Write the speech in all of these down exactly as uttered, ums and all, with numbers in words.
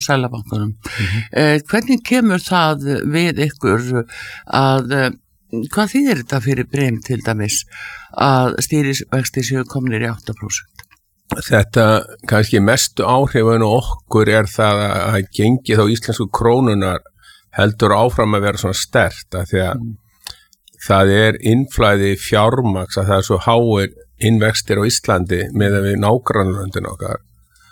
Seðlabankanum. Mm-hmm. Eh, hvernig kemur það við ykkur að, hvað þýðir þetta fyrir Brim til dæmis að stýrisvextir séu komnir í átta prósent? Þetta kannski mestu áhrifun okkur er það að gengið á íslensku krónunar heldur áfram að vera svona sterkt að því að mm. það er innflæði fjármagns að það er svo háir innvextir á Íslandi með að við nágrannlöndin okkar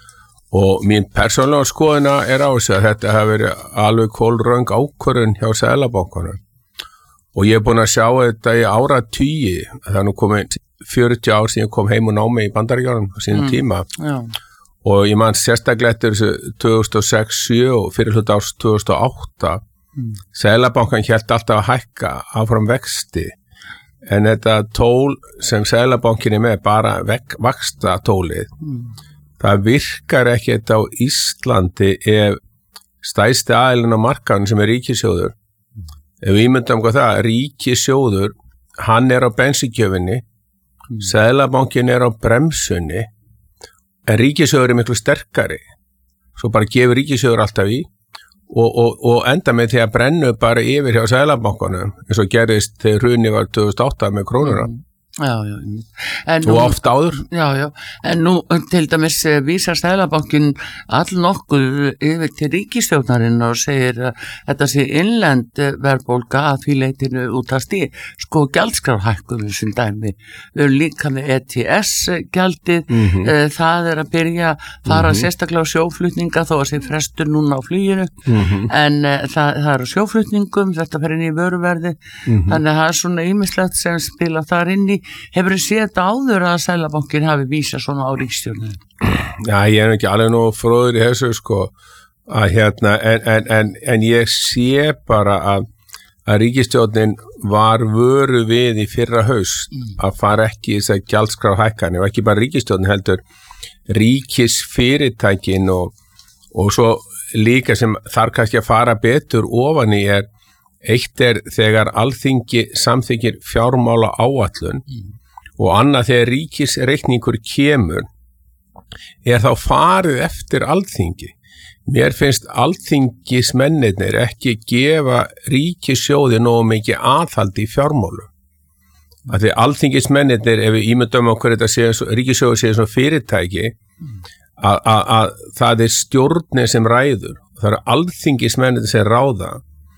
og mín persónulega skoðuna er á þessu að þetta hafi verið alveg kólröng ákvörðun hjá Seðlabankanum og ég er búin að sjá þetta í áratugi það er nú komið fjörutíu ár síðan ég kom heim og námi í Bandaríkjunum á sínum mm. tíma Já. Og ég man sérstaklega eftir þessu tvö þúsund og sex sjö og fyrir hluta árs tvö þúsund og átta mm. Seðlabankan hélt alltaf að hækka áfram vexti en þetta tól sem Seðlabankin er með bara vaxta tólið mm. það virkar ekki þetta á Íslandi ef stærsti aðilinn á markaðnum sem er ríkissjóður mm. ef við ímyndum hvað það, ríkissjóður hann er á bensíngjöfinni mm. Seðlabankin er á bremsunni en ríkissjóður er miklu sterkari svo bara gefur ríkissjóður alltaf í og, og, og enda með því að brennu bara yfir hjá Seðlabankanum eins og gerðist þegar hrunið var tvö þúsund og átta með krónuna mm. Já, já. En og nú, oft áður. Já, já. En nú til dæmis vísar Seðlabankin all nokkuð yfir til ríkisstjórnarinn og segir að þetta sé innlend verðbólga að því leitinu út að stíð. Sko gjaldskrárhækkunum sem dæmi. Við erum líka með E T S-gjaldið. Mm-hmm. Það er að byrja að fara mm-hmm. sérstaklega á sjóflutninga þó að sé frestur núna á fluginu. Mm-hmm. En uh, það, það eru sjóflutningum, þetta fer inn í vöruverði. Mm-hmm. Þannig að það er svona ýmislegt sem spila þar inn í. Hefur þið séð þetta áður að Seðlabankin hafi vísað svona á ríkisstjórnum? Já, ég er ekki alveg nú fróður í þessu sko að hérna, en, en, en, en ég sé bara að, að ríkisstjórnin var vöru við í fyrra haust mm. að fara ekki í þess að gjaldskrárhækkanir og ekki bara ríkisstjórnin heldur ríkisfyrirtækin og, og svo líka sem þarf kannski að fara betur ofan í er eitt er þegar Alþingi samþykkir fjármála áætlun mm. og annað þegar ríkisreikningur kemur er þá farið eftir Alþingi. Mér finnst Alþingismennirnir ekki gefa ríkissjóði nógu mikið aðhald í fjármálum. Af því Alþingismennirnir, ef við ímyndum okkur þetta sé, ríkissjóði sé svona fyrirtæki mm. að, að, að það er stjórnir sem ræður. Það eru Alþingismennirnir sem ráða.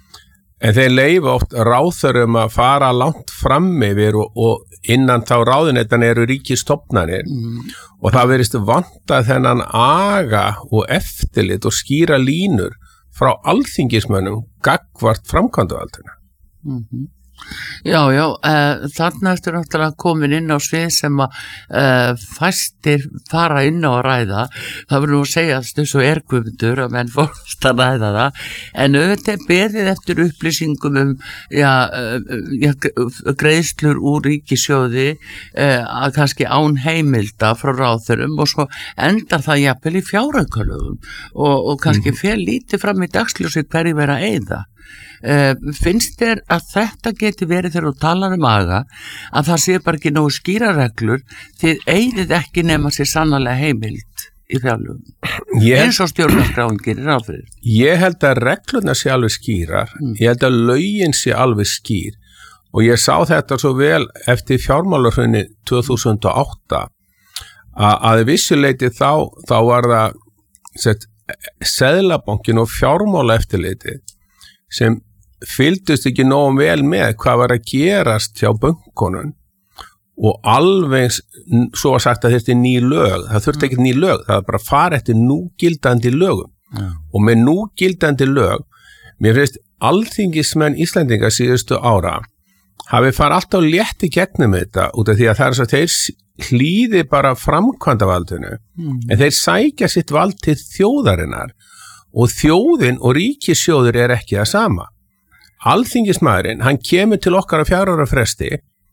En þeir leyfa oft ráðherrum að fara langt fram yfir og, og innan þá ráðuneytan eru ríkisstofnanir mm. og það verðist vanta þennan aga og eftirlit og skýra línur frá alþingismönnum gagnvart framkvæmdavaldinu. Mm-hmm. Já, já, uh, þarna ertu náttúrulega komin inn á svið sem að uh, fæstir fara inn á að ræða. Það verður nú að segja þessu ergumundur að menn fórst að ræða það, en auðvitað beðið eftir upplýsingum um já, uh, já, greiðslur úr ríkissjóði uh, að kannski án heimilda frá ráðherrum og svo endar það jafnvel í fjáraukalögum og, og kannski mm. fer lítið fram í dagsljósi hverju vera að eyða. Uh, finnst þér að þetta geti verið þegar þú talar um aga að það sé bara ekki nógu skýra reglur þið eigið ekki nema sér sannarlega heimild í fjárlögum eins og stjórnarskráin gerir ráð fyrir? Ég held að reglurna sé alveg skýrar mm. ég held að lögin sé alveg skýr og ég sá þetta svo vel eftir fjármálahrunni tvö þúsund og átta að, að vissuleiti þá, þá var það sett, Seðlabankin og fjármálaeftirliti sem fylgdust ekki nógu vel með hvað var að gerast hjá bönkunum og alveg svo var sagt að þetta er ný lög, það þurfti ekki ný lög, það er bara að fara eftir núgildandi lögum mm. og með núgildandi lög, mér finnst alþingismenn Íslendinga síðustu ára hafi farið alltaf létt í gegnum þetta út af því að það er svo að þeir hlýði bara framkvæmdavaldinu mm. en þeir sækja sitt vald til þjóðarinnar og þjóðin og ríkissjóður er ekki það sama. Alþingismaðurinn, hann kemur til okkar á fjögurra ára fresti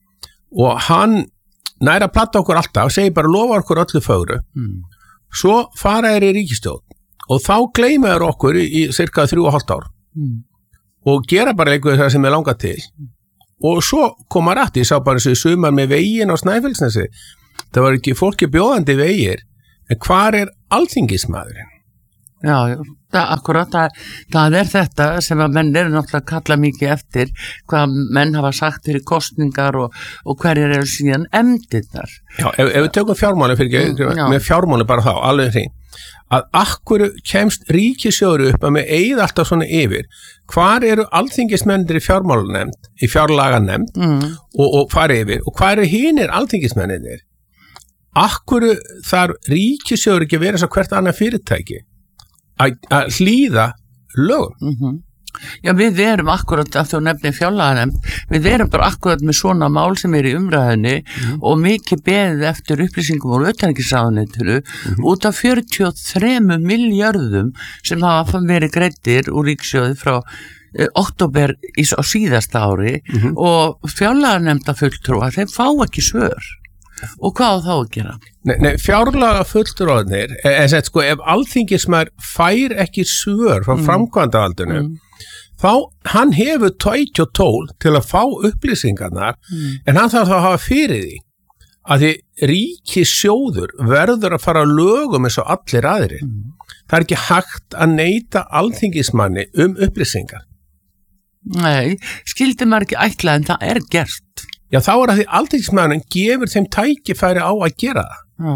og hann næra að platta okkur alltaf, segir bara lofa okkur öllu fögru. Mm. Svo fara þeir í ríkisstjórn og þá gleyma þeir okkur í, í cirka þrjú og hálft ár mm. og gera bara eitthvað það sem er langað til. Mm. Og svo koma rætt, ég sá bara þessu sumar með veginn á Snæfellsnesi. Það var ekki fólki bjóðandi vegir, en hvar er alþingismaðurinn? Já, já, það, akkurat, það, það er þetta sem að menn eru náttúrulega að kalla mikið eftir, hvað menn hafa sagt fyrir kostningar og, og hverjir eru síðan efndirnar. Já, ef, ef við tökum fjármáli fyrir ekki, mm, með fjármáli bara þá, alveg hring, að akkur kemst ríkissjóður upp að með eigið alltaf svona yfir, hvar eru alþingismennir í fjármálanemnd, í fjárlaganemnd mm. og, og hvar yfir, og hvar eru hinir alþingismennir? Akkur þarf ríkissjóður ekki verið svo hvert annað fyrirtæki? Að hlýða lögum. Mm-hmm. Já, við erum akkurat, að þú nefnir fjárlaganemnd, við erum bara akkurat með svona mál sem er í umræðinni mm-hmm. og mikið beðið eftir upplýsingum úr utanríkisráðuneytinu mm-hmm. út af fjörutíu og þremur milljörðum sem hafa verið greiddir úr ríkissjóði frá eh, október í, á síðasta ári mm-hmm. og fjárlaganemnda fulltrúa, þeir fá ekki svör. Og hvað á þá að gera? Nei, nei fjárlaga fulltrúarnir, en sett sko, ef alþingismar fær ekki svör frá mm. framkvæmdavaldinu, mm. þá hann hefur tæki og tól til að fá upplýsingarnar, mm. en hann þarf þá að hafa fyrir því að því ríkissjóður verður að fara að lögum eins og allir aðrir. Mm. Það er ekki hægt að neita alþingismanni um upplýsingar. Nei, skildi maður ekki ætla en það er gert. Já, þá er að því alþingismæðurinn gefur þeim tækifæri á að gera það. Já.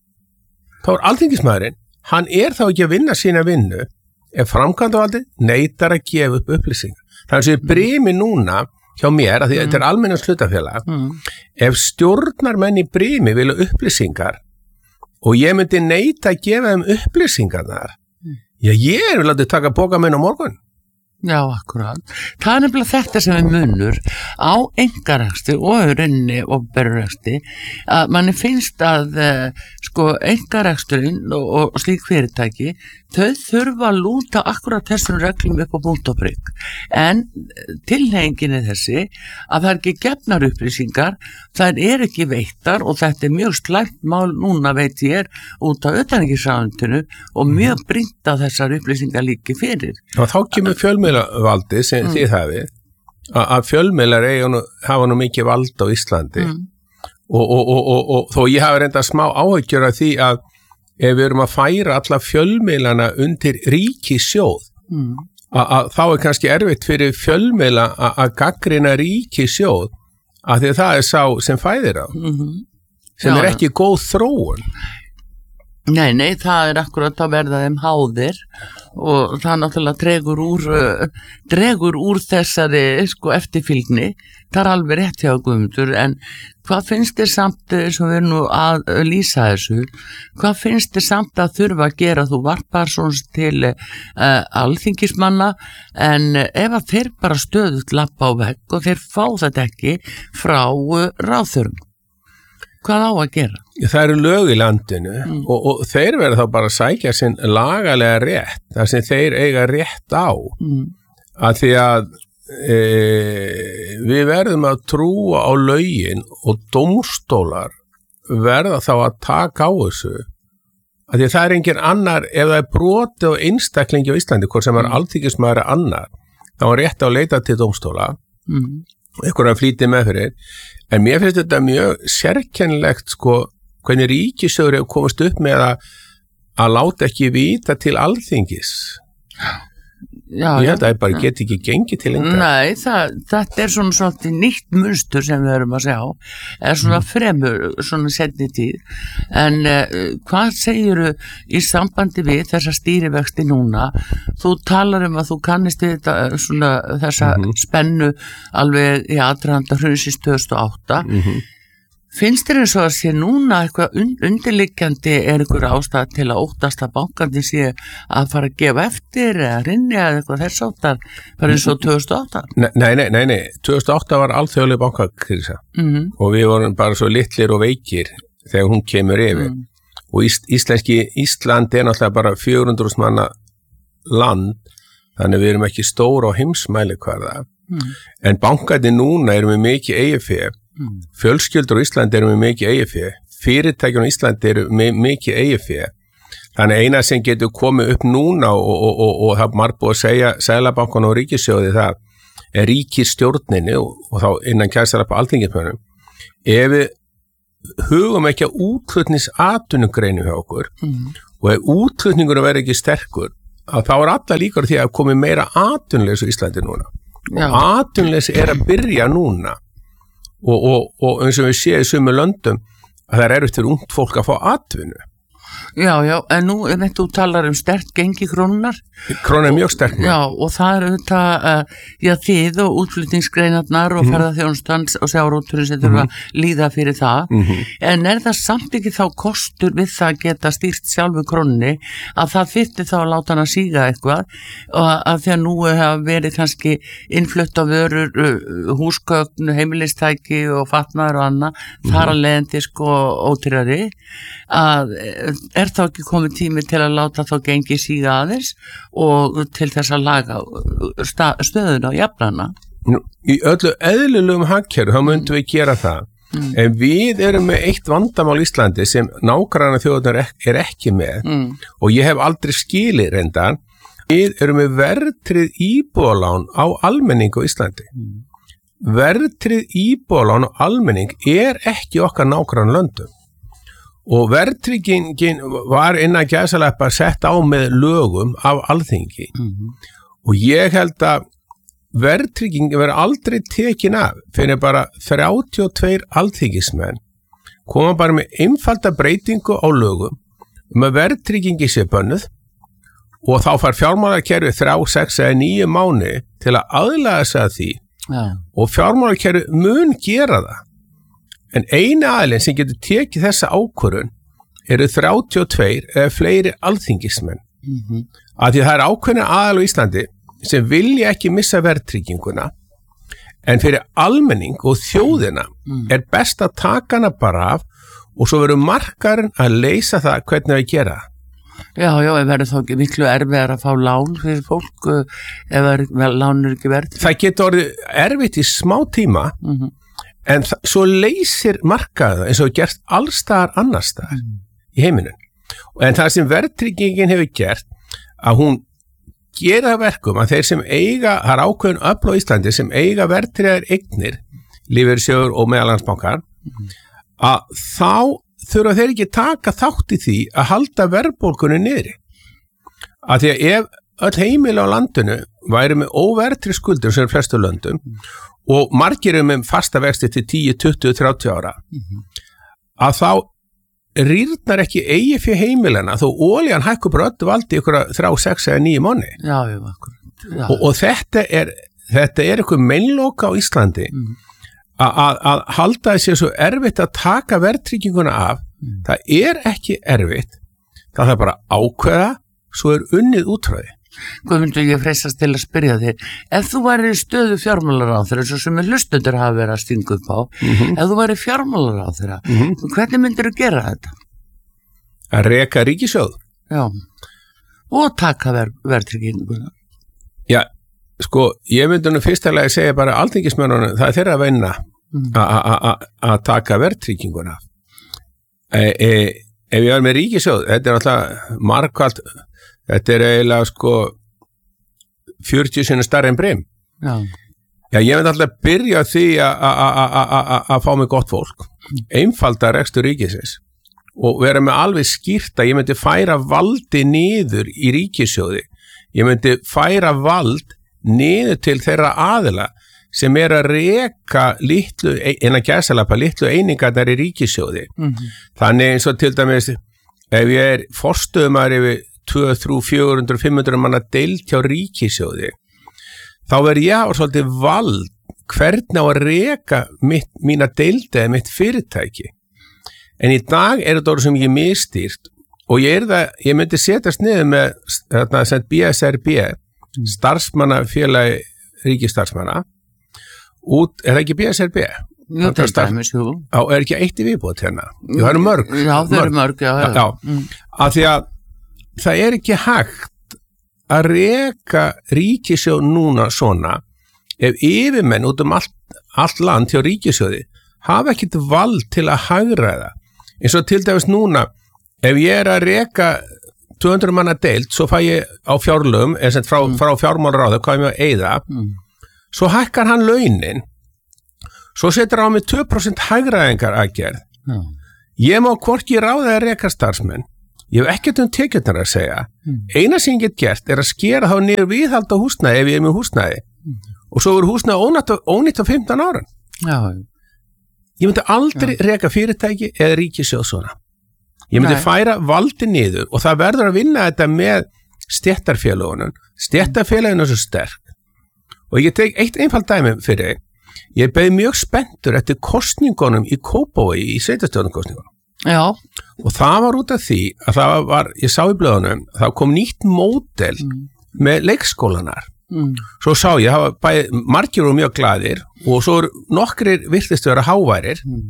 Þá er alþingismæðurinn, hann er þá ekki að vinna sína vinnu ef framkvæmdavaldið neitar að gefa upp upplýsingar. Það er sem Brimi núna hjá mér, að því mm. þetta er almennans hlutafélag, mm. ef stjórnarmenn í Brimi vilja upplýsingar og ég myndi neita að gefa þeim upplýsingarnar, mm. já, ég er vel að taka bóka minn á morgun. Já, akkurat. Það er nefnilega þetta sem er munur á einkarekstri og rauninni og berrekstri að manni finnst að uh, sko einkareksturinn og, og slík fyrirtæki, þau þurfa að lúta akkurat þessum reglum upp á punkt og prikk. En tilhengin er þessi að það er ekki gefnar upplýsingar, það er ekki veittar og þetta er mjög slæmt mál núna veit ég er út á utanríkisráðuneytinu og mjög brýnt að þessar upplýsingar líki fyrir. Og þá kemur fjölmiðlavaldi sem mm. þið hafið, að fjölmiðlar eiga, hafa nú mikið vald á Íslandi mm. og, og, og, og, og þó ég hafi reynda smá áhyggjur af því að ef við erum að færa alla fjölmiðlana undir ríkissjóð, mm. að þá er kannski erfitt fyrir fjölmiðla að gaggrina ríkissjóð, að því að það er sá sem fæðir á, mm-hmm. sem Já, er ekki góð þróun. Nei, nei, það er akkurat að verða þeim háðir og það náttúrulega dregur úr, uh, dregur úr þessari sko, eftirfylgni. Það er alveg rétt hjá Guðmundur, en hvað finnst þér samt, eins og við erum nú að lýsa þessu, hvað finnst þér samt að þurfa að gera? Þú varpar svona til uh, alþingismanna, en ef að þeir bara stöðut lappa á vegg og þeir fá þetta ekki frá uh, ráðþurum, hvað á að gera? Það eru lög í landinu mm. og, og þeir verða þá bara að sækja sinn lagalega rétt, þar sem þeir eiga rétt á, mm. að því að e, við verðum að trúa á lögin og dómstólar verða þá að taka á þessu, að því að það er engin annar, ef það er broti og einstaklingi á Íslandi, hvort sem er mm. alþingismaður annar, þá er rétt að leita til dómstóla, mm. einhverja flýti með fyrir, en mér finnst þetta mjög sérkennilegt sko, hvernig ríkissjóður hefur komist upp með að, að láta ekki vita til alþingis. Já, ég held að það bara get ekki gengið til enga. Nei, það, þetta er svona svona nýtt munstur sem við erum að sjá, er svona fremur, svona seinni tíð, en uh, hvað segiru í sambandi við þessa stýrivexti núna? Þú talar um að þú kannist við þetta, svona, þessa mm-hmm. spennu alveg í aðdraganda hrunsins tvö þúsund og átta. Mm-hmm. Finnst þér eins og að sé núna eitthvað undirliggjandi, er einhver ástæða til að óttast að bankandi sé að fara að gefa eftir eða rinja eða eitthvað þess áttar, bara eins og tvö þúsund og átta? Nei, nei, nei, nei. tvö þúsund og átta var alþjóðleg bankakrísa mm-hmm. og við vorum bara svo litlir og veikir þegar hún kemur yfir mm. og ís, íslenski Ísland er náttúrulega bara fjögur hundruð þúsund manna land, þannig við erum ekki stór á heimsmælikvarða mm. en bankandi núna erum við mikið eigið fé. Mm. Fjölskyldur á Íslandi eru með mikið eigið fé, fyrirtækjun á Íslandi eru með mikið eigið fé, þannig eina sem getur komið upp núna og, og, og, og það er margt búið að segja Seðlabankan og ríkissjóði, það er ríkisstjórninni og, og þá innan kæsara på alþingismönnum, ef við hugum ekki að útflutningsatvinnugreinu hjá okkur mm. og ef útflutningur verður ekki sterkur að þá er alla líkur því að komi meira atvinnuleysi í Íslandi núna Já. og atvinnuleysi er að byrja núna og, og, og eins og við séum í sumu löndum að það er erfitt fyrir ungt fólk að fá atvinnu. Já, já, en nú er þetta þú talar um sterkt gengi krónunar. Krónan er mjög sterk. Já, og það er auðvitað, uh, já, þið og útflutningsgreinarnar og mm. ferðaþjónustans og sjávarútturinn sem þurfa mm. að líða fyrir það. Mm -hmm. En er það samt ekki þá kostur við það að geta stýrt sjálfu krónunni að það þyrfti þá að láta hann að síga eitthvað og að því að nú hafa verið kannski innflutt á vörur, uh, húsgögn, heimilistæki og fatnaður og annað, mm. þar að leiðandi sko ódýrari að er þá ekki komið tími til að láta þá gengi síga aðeins og til þess að laga stöðuna og jafnana? Í öllu eðlilegum hagkerfi þá myndum við gera það. Mm. En við erum með eitt vandamál í Íslandi sem nágranna þjóðurnar er ekki með mm. og ég hef aldrei skilið reyndar. Við erum með verðtryggð íbúðalán á almenning á Íslandi. Mm. Verðtryggð íbúðalán á almenning er ekki okkar nágranna löndum. Og verðtryggingin var innan gæsaleppa sett á með lögum af alþingi mm-hmm. og ég held að verðtryggingin verður aldrei tekin af fyrir bara þrjátíu og tveir alþingismenn koma bara með einfalda breytingu á lögum um að verðtryggingi sé bönnuð og þá fær fjármálakerfi þrjá, sex eða níu mánuði til að aðlaga sig að því ja. Og fjármálakerfi mun gera það. En eini aðilinn sem getur tekið þessa ákvörðun eru þrjátíu og tveir eða fleiri alþingismenn. Mm-hmm. Af því það er ákveðna aðal á Íslandi sem vilja ekki missa verðtrygginguna en fyrir almenning og þjóðina mm. er best að taka hana bara af og svo verður markarinn að leysa það hvernig við gera. Já, já, ef verður þá ekki miklu erfiðar að fá lán fyrir fólk ef lán er ekki verð. Það getur orðið erfitt í smá tíma mm-hmm. En svo leysir markaða eins og gerst allstaðar annarstaðar mm. í heiminum. En það sem verðtryggingin hefur gert að hún gera verkum að þeir sem eiga, það er ákveðin öfl á Íslandi sem eiga verðtryggðar eignir, lífeyrissjóður og meðallandsbankar, mm. að þá þurfa þeir ekki taka þátt í því að halda verðbólgunni niðri. Að því að ef öll heimili á landinu væri með óverðtryggð skuldur sem er flestu löndum mm. og margir eru með fasta vexti til tíu, tuttugu, þrjátíu ára mm-hmm. að þá rýrnar ekki eigi fyrir heimilina þó olían hækkur bara öllu valdi ykkur að þrjá, sex eða níu mánuði. Já, já, akkurat. Já. Og, og þetta er þetta er eitthvað meinloka á Íslandi mm. að halda þessi svo erfitt að taka verðtrygginguna af. Mm. Það er ekki erfitt. Það er bara ákveða svo er unnið útráði. Hvað myndu ég freistast til að spyrja þig ef þú væri stöðu fjármálaráðherra svo sem hlustendur hafa verið að stinga upp á mm-hmm. ef þú væri fjármálaráðherra mm-hmm. hvernig myndir þú gera þetta? Að reka ríkissjóð. Já, og taka ver, verðtrygginguna. Já, sko ég myndi nú fyrstulega segja bara alþingismönnunum það er þeirra að vinna mm. að taka verðtrygginguna. E, e, ef ég var með ríkissjóð þetta er alltaf margkvælt. Þetta er eiginlega sko fjörutíu sinni starri en brim. Já. Já, ég myndi alltaf byrja því að fá mig gott fólk. Einfalda rekstur ríkisins og vera með alveg skýrt að ég myndi færa valdi niður í ríkissjóði. Ég myndi færa vald niður til þeirra aðila sem er að reka litlu, innan gæsalappa litlu einingarnar í ríkissjóði. Mm-hmm. Þannig eins og til dæmis ef ég er forstöðumar yfir tvö, þrjú, fjögur hundruð, fimm hundruð manna deild hjá ríkissjóði þá verð ég á svolítið vald hvernig á að reka mitt, mína deildi eða mitt fyrirtæki en í dag er þetta orð sem ég mistýrt og ég er það, ég myndi setjast niður með þarna sem B S R B starfsmannafélagi ríkisstarfsmanna út, er það ekki B S R B? Jú, til dæmis, jú. Já, er ekki eitt í viðbót hérna? Jú, það eru mörg. Já, það eru mörg, já. Já, já. Mm. Af því að það er ekki hægt að reka ríkissjóð núna svona ef yfirmenn út um allt, allt land hjá ríkissjóði hafa ekkit vald til að hagræða. Eins og til dæmis núna, ef ég er að reka tvö hundruð manna deild, svo fæ ég á fjárlögum, eða frá, mm. frá fjármálaráði, hvað ég með að eyða, mm. svo hækkar hann launin, svo setur á mig tvö prósent hagræðingar aðgerð, Já. Ég má hvorki ráða að reka starfsmenn, ég hef ekkert um tekjurnar að segja, mm. eina sem ég get gert er að skera þá niður viðhald á húsnæði ef ég er með húsnæði mm. og svo er húsnæði ónýtt á fimmtán ára. Já. Ég myndi aldrei Já. reka fyrirtæki eða ríkissjóð svona. Ég myndi Nei. færa valdi niður og það verður að vinna þetta með stéttarfélögunum. Stéttarfélögin er svo sterk. Og ég tek eitt einfalt dæmi fyrir þig. Ég beið mjög spenntur eftir kosningunum í Kópavogi í sveitarstjórnarkosningunum. Já. Og það var út af því að það var, ég sá í blöðunum, það kom nýtt módel mm. með leikskólanar. Mm. Svo sá ég, það var bæði, margir og mjög glaðir og svo nokkrir virtist vera háværir mm.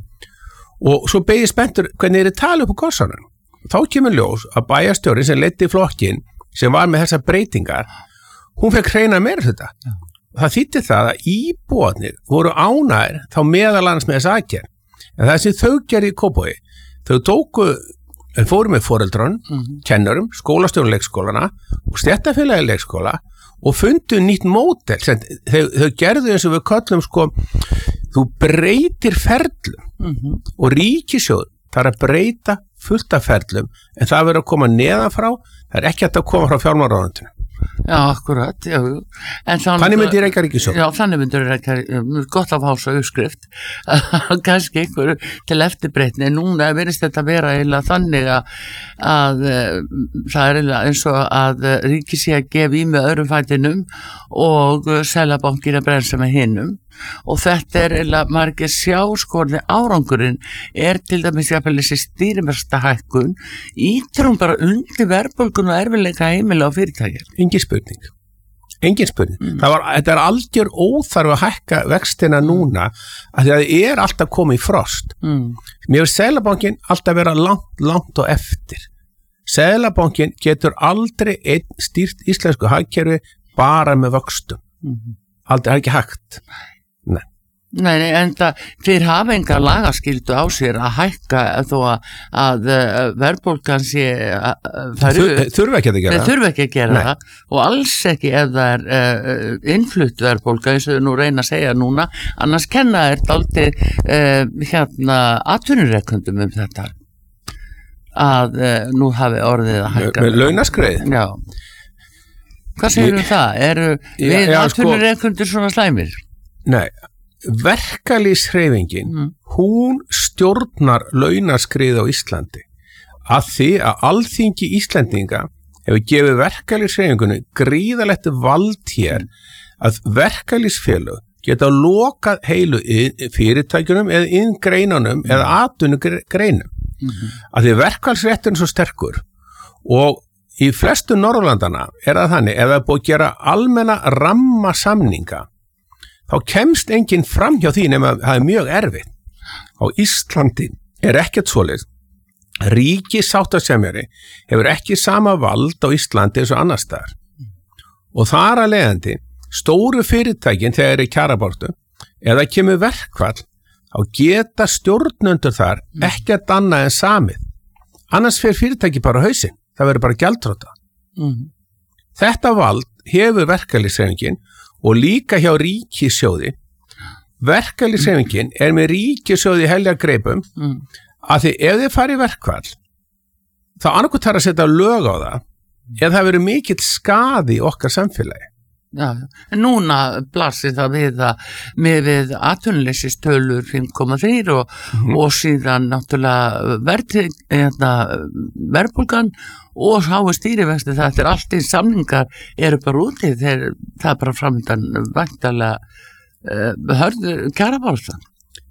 og svo beið ég spenntur hvernig er það tala upp á kossanum. Þá kemur ljós að bæjarstjóri sem leiddi flokkin sem var með þessar breytingar, hún fekk hreina meira þetta. Já. Það þýtti það að íbúarnir voru ánægir þá meðal annars með þess aðgerð. En það sem þau gerði í Kópavogi, þau tóku, fóru með foreldrun, mm-hmm. kennurum, skólastjórn leikskólana og stéttarfélagi leikskóla og fundu nýtt módel. Þau, þau gerðu eins og við köllum sko, þú breytir ferlum mm-hmm. og ríkissjóð þarf að breyta fullt af ferlum en það verður að koma neðan frá, það er ekki hægt að koma frá fjármálaráðuneytinu. Já, akkurat, já. En þann, þannig myndir reyka ríkissjóð. Já, þannig myndir reyka, gott af hása uppskrift, kannski einhverju til eftirbreytni, en núna verðist þetta vera eiginlega þannig að, að það er eiginlega eins og að ríki sé að gefa í með öðrum fætinum og Seðlabankinn að brensa með hinum. Og þetta er eða margir sjáskorni árangurinn er til dæmis jafnvel þessi stýrimesta hækkun ítrum bara undir verðbólgun og erfiðleika heimila á fyrirtæki. Engin spurning. Engin spurning. Mm. Það var, þetta er algjör óþarf að hækka vextina núna að það er alltaf komið í frost. Mm. Mér finnst Seðlabankinn alltaf vera langt, langt og eftir. Seðlabankinn getur aldrei einn stýrt íslensku hagkerfi bara með vöxtum. Mm. Aldrei, það er ekki hægt. Nei. Nei, nei, en það, þeir hafa enga lagaskyldu á sér að hækka þó að, að verðbólgan sé Þur, þurfa ekki að gera það þurfa ekki að gera nei. Það og alls ekki ef það er uh, innflutt verðbólga eins og þau nú reyna að segja núna annars kenna er dálítið uh, hérna atvinnurekendum um þetta að uh, nú hafi orðið að hækka með launaskreið. Já. Hvað segir um það? Eru við atvinnurekendur sko, svona slæmir? Nei, verkalýðshreyfingin, mm. hún stjórnar launaskrið á Íslandi að því að alþingi Íslendinga hefur gefið verkalýðshreyfingunni gríðalegt vald hér að verkalýðsfélög geta lokað heilu fyrirtækjunum eða inngreinunum mm. eða atvinnugreinum mm-hmm. að því verkalýðsrétturinn er svo sterkur og í flestu Norðurlandana er það þannig ef það er búið að gera almenna rammasamninga þá kemst enginn fram hjá því nema það er mjög erfitt. Á Íslandi er ekkert svoleiðis. Ríkissáttasemjari hefur ekki sama vald á Íslandi eins og annars staðar. Og þar að leiðandi, stóru fyrirtækin þegar er í kjarabaráttu, eða kemur verkfall, þá geta stjórnendur þar ekkert annað en samið. Annars fer fyrirtæki bara á hausinn, það verður bara gjaldþrota. Mm. Þetta vald hefur verkalýðshreyfingin og líka hjá ríkissjóði. Verkalýðshreyfingin er með ríkissjóði helja greipum mm. að því ef þið farið verkfall þá annarkvæmt þarf að setja lög á það eða það verður mikill skaði í okkar samfélagi. Já, en núna blasir það við að með við atvinnuleysistölur fimm komma þrjú og, mm-hmm. og síðan náttúrulega verð, hérna, verðbólgan og háu stýrivexti þetta er allt í samningar eru bara úti þegar það er bara framöndan væntanlega uh, hörður kjarabaráttan.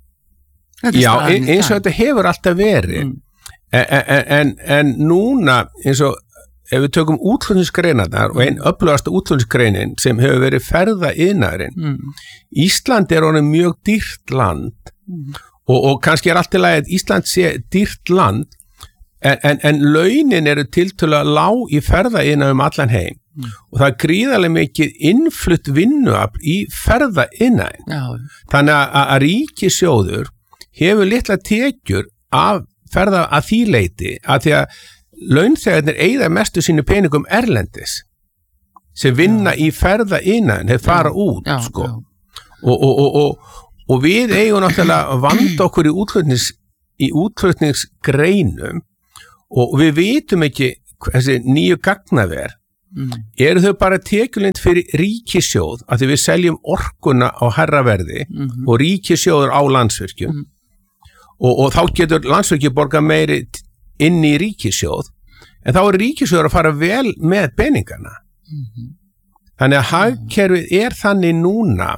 Já, eins og þetta hefur alltaf verið mm. en, en, en núna eins og ef við tökum útflutningsgreinarnar og einn öflugasta útflutningsgreinin sem hefur verið ferða iðnaðurinn, mm. Ísland er orðið mjög dýrt land mm. og, og kannski er allt í lagi að Ísland sé dýrt land en, en, en launin eru tiltölulega lág í ferða iðnaðum allan heim mm. og það er gríðarlega mikið innflutt vinnuafl í ferða iðnaðin. Já. Þannig að, að ríkissjóður hefur litla tekjur af ferða að því leiti að því að launþegarnir eyða mestu sínu peningum erlendis sem vinna já. Í ferða innan þeir fara já, út já, sko. Já. Og, og, og, og, og við eigum náttúrulega að vanda okkur í útflutningsgreinum í útflutningsgreinum og við vitum ekki þessi nýju gagnaver mm. eru þau bara tekjulind fyrir ríkissjóð að því við seljum orkuna á hærra verði mm. og ríkissjóður á Landsvirkjun mm. og, og þá getur Landsvirkjun borga meiri inn í ríkissjóð en þá er ríkissjóður að fara vel með peningana mm. þannig að hagkerfið er þannig núna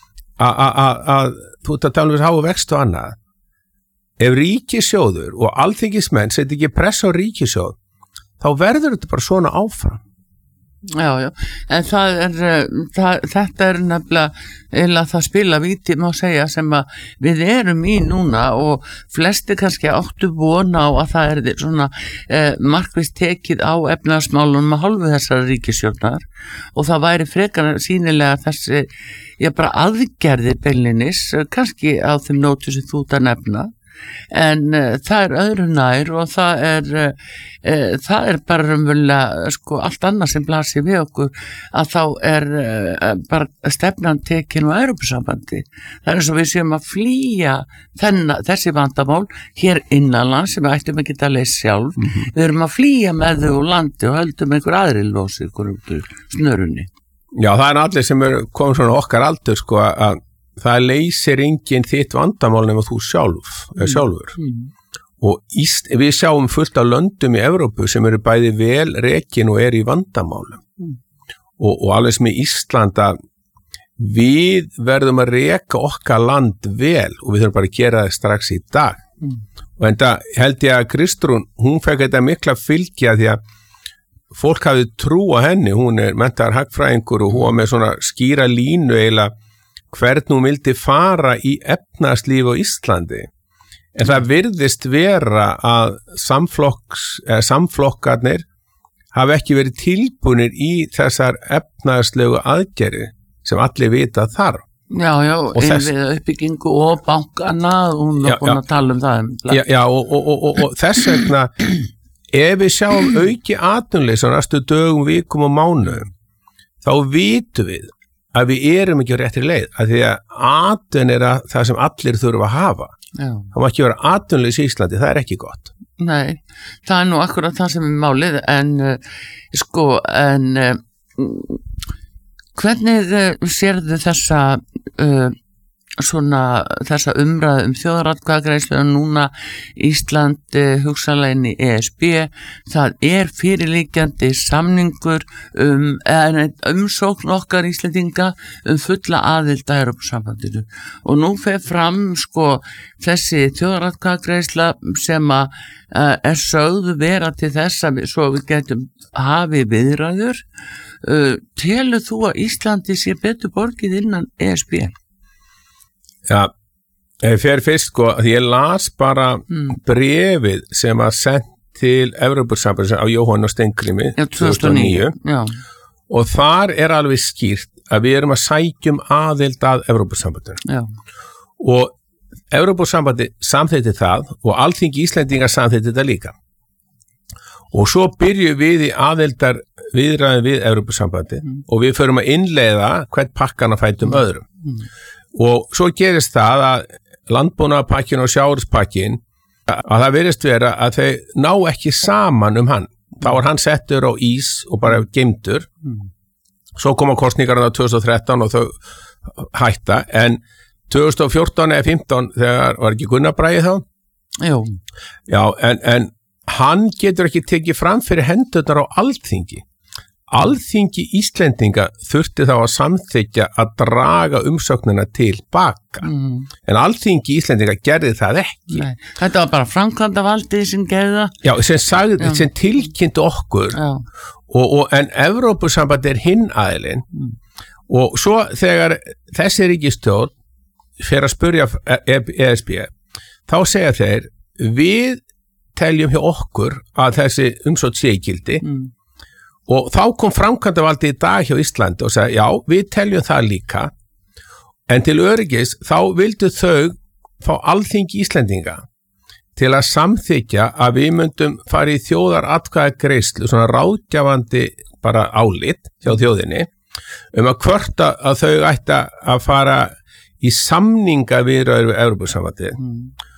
að þú ert að tala um þess að hafa vext og annað ef ríkissjóður og alþingismenn setja ekki press á ríkissjóð þá verður þetta bara svona áfram. Já, já, en það er, það, þetta er nefnilega, eða það spila víti, má segja, sem að við erum í núna og flesti kannski áttu vona á að það er svona eh, markvist tekið á efnahagsmálunum að hálfu þessara ríkisstjórnar og það væri frekar sýnilega þessi, já bara aðgerðir beinlinis, kannski á þeim nótu sem þú ert að nefna. En uh, það er öðru nær og það er uh, uh, það er bara raunverulega sko allt annað sem blasir við okkur að þá er uh, bara stefnan tekin á Evrópusambandi. Það er eins og við séum að flýja þenna, þessi vandamál hér innanlands sem við ættum ekki að leysa sjálf. Mm-hmm. Við erum að flýja með þau úr landi og höldum einhver aðri losi ykkur út úr snörunni. Já, það er allir sem er komið svona okkar aldur sko að það leysir enginn þitt vandamál nema þú sjálf, mm. sjálfur mm. og íst, við sjáum fullt af löndum í Evrópu sem eru bæði vel rekin og eru í vandamálum mm. og, og alveg sem í Íslanda við verðum að reka okkar land vel og við þurfum bara að gera það strax í dag mm. og enda held ég að Kristrún, hún fekk þetta mikla fylgja því að fólk hafði trú á henni, hún er menntaður hagfræðingur og hún var með svona skýra línu eiginlega hvern hún vildi fara í efnahagslífi á Íslandi en það virðist vera að samflokks, eh, samflokkarnir hafi ekki verið tilbúnir í þessar efnahagslegu aðgerði sem allir vita þarf. Já, já, innviða uppbyggingu og bankana, hún var búin að tala um það. Já, já og, og, og, og, og þess vegna ef við sjáum auki atvinnuleysi á næstu dögum, vikum og mánuðum þá vitum við að við erum ekki á réttri leið, að því að atvinna er að það sem allir þurfa að hafa. Já. Það má ekki vera atvinnuleysi í Íslandi, það er ekki gott. Nei, það er nú akkurat það sem er málið, en uh, sko, en uh, hvernig uh, sérðu þessa uh, svona þessa umræðu um þjóðaratkvæðagreiðslu og núna Ísland hugsanlega inn í E S B, það er fyrirliggjandi samningur um umsókn okkar Íslendinga um fulla aðild að Evrópusambandinu og nú fer fram sko þessi þjóðaratkvæðagreiðsla sem að uh, er sögðu vera til þess að við, svo við getum hafi viðræður. Uh, telur þú að Íslandi sé betur borgið innan E S B? Já, ég fer fyrst sko, því ég las bara mm. brefið sem var sendt til Evrópusambandins á Jóhann og Steingrími tvö þúsund og níu Já. Og þar er alveg skýrt að við erum að sækjum aðild að Evrópusambandinu og Evrópusambandi samþykkti það og Alþingi Íslendinga samþykkti þetta líka og svo byrjum við í aðildar viðræðum við Evrópusambandi mm. og við förum að innleiða hvern pakkan að fætum öðrum mm. Og svo gerist það að landbúnaðarpakkin og sjávarútvegspakkin að það virðist vera að þau ná ekki saman um hann. Þá er hann settur á ís og bara geymdur. Svo koma kosningarna tvö þúsund og þrettán og þau hætta, en tvö þúsund og fjórtán eða fimmtán þegar var ekki Gunnar Bragi þá? Jú. Já, en, en hann getur ekki tekið fram fyrir hendurnar á Alþingi. Alþingi Íslendinga þurfti þá að samþykja að draga umsóknina til baka mm. en Alþingi Íslendinga gerði það ekki. Nei, þetta var bara framkvæmdavaldið sem gerði það. Já, sem, sagði, Já. sem tilkynnti okkur og, og, en Evrópusamband er hinn aðilinn mm. og svo þegar þessi ríkisstjórn fer að spurja E S B þá segja þeir við teljum hjá okkur að þessi umsókn sé í gildi mm. Og þá kom framkvæmdavaldið í dag hjá Íslandi og sagði, já, við teljum það líka, en til öryggis þá vildu þau fá Alþingi Íslendinga til að samþykja að við myndum fara í þjóðaratkvæðagreiðslu, svona ráðgjafandi bara álit hjá þjóðinni, um að hvort að þau ætti að fara í samninga viðræður við Evrópusambandið. Mm.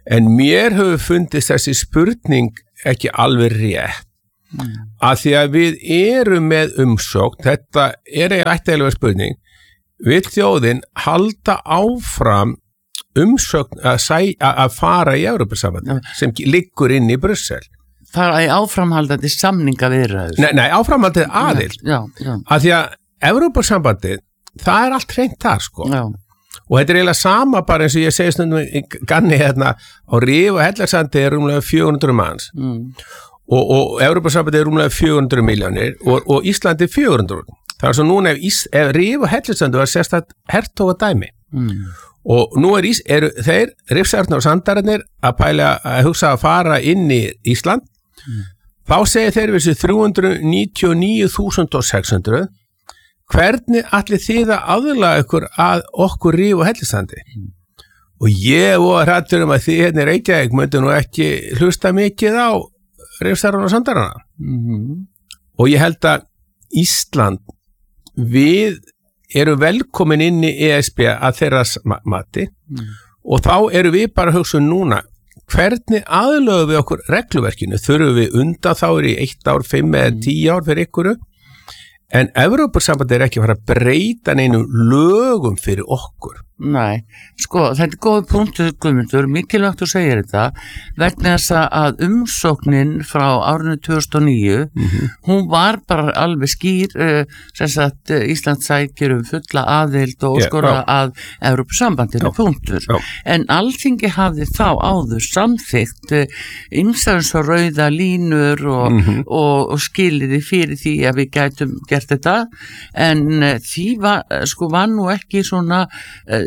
en mér hefur fundist þessi spurning ekki alveg rétt mm. að því að við erum með umsókn, þetta er ættilega spurning, vil þjóðin halda áfram umsókn að, sæ, að fara í Evrópusambandið ja. sem liggur inn í Brussel. Fara í áframhaldandi samningaviðræður. Nei, nei, áframhaldandi aðild. Já, já. Að því að Evrópusambandið, það er allt hreint þar, sko. Já. Og þetta er eiginlega sama bara eins og ég segi stundum í ganni hérna á Rif og Hellasandi er rúmlega fjögur hundruð manns mm. og, og Evrópusambandið er rúmlega fjögur hundruð milljónir og, og Íslandi fjögur hundruð. Það er svo núna ef, Ís, ef Rif og Hellasandi var sérstætt hertóga dæmi mm. og nú er Ís, er, þeir Rifsarnir og Sandararnir að pæla að hugsa að fara inn í Ísland mm. þá segir þeir við þessu þrjú hundruð níutíu og níu þúsund sex hundruð hvernig allir þið að aðlaga ykkur að okkur Rif og Hellisandi mm. og ég var hræddur um að þið hérna í Reykjavík myndu nú ekki hlusta mikið á Rifsarana og Sandarana mm. og ég held að Ísland við erum velkomin inn í E S B að þeirra mati mm. og þá erum við bara að hugsa núna hvernig aðlögum við okkur regluverkinu, þurfum við undan þá er í eitt ár, fimm eða mm. tíu ár fyrir ykkur en Evrópusambandið er ekki að fara að breyta neinum lögum fyrir okkur. Nei, sko, þetta er góð punktur, Guðmundur, mikilvægt að segja þetta, vegna þess að umsóknin frá árinu tvö þúsund og níu, mm-hmm. hún var bara alveg skýr, uh, sem sagt Ísland sækir um fulla aðild og skora yeah, að Evrópusambandinu yeah, punktur. Yeah. En Alþingi hafði þá áður samþykkt ýmsar og rauða línur og, mm-hmm. og, og skiliði fyrir því að við gætum gert þetta, en uh, því var, sko, var nú ekki svona uh,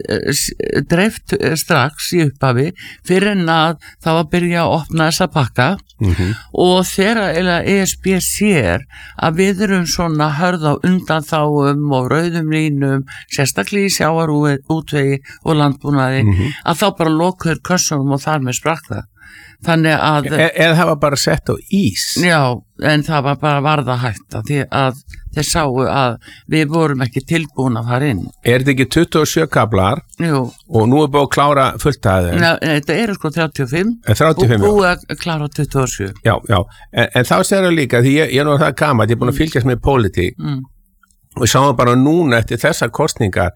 dreift strax í upphafi fyrir en að það var að byrja að opna þessa pakka mm-hmm. og þegar E S B sér að við erum svona hörð á undanþáum og rauðum línum, sérstaklega í sjávarútvegi og landbúnaði mm-hmm. að þá bara lokuður kössunum og þar með sprakk það. Þannig að e eða það var bara sett á ís. Já, en það var bara varða hægt að því að þeir sáu að við vorum ekki tilbúin að fara inn. Er þetta ekki tuttugu og sjö kaflar? Jú. Og nú er búið að klára fullt að þeim? Nei, þetta eru sko þrjátíu og fimm, þrjátíu og fimm og búið að klára tuttugu og sjö. Já, já, en, en þá segir það líka, því ég, ég er nú það gamall, ég er búin að fylgjast með pólitík mm. og við sáum bara núna eftir þessar kosningar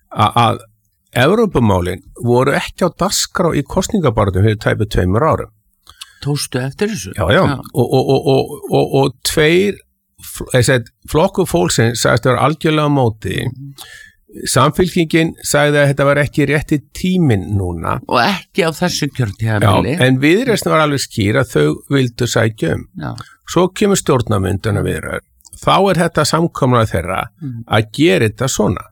að Evrópumálin voru ekki á dagskrá í kosningabarðum fyrir tæpu tveimur árum. Tóstu eftir þessu? Já, já, já. Og, og, og, og, og, og tveir seg, flokku fólksins sagðist að vera algjörlega á móti. Mm. Samfylkingin sagði að þetta var ekki rétti tíminn núna. Og ekki á þessu kjörtímabili. Já, en Viðreisn var alveg skýr að þau vildu sækja um. Já. Svo kemur stjórnarmynduna viðræður. Þá er þetta samkomlega þeirra mm. að gera þetta svona.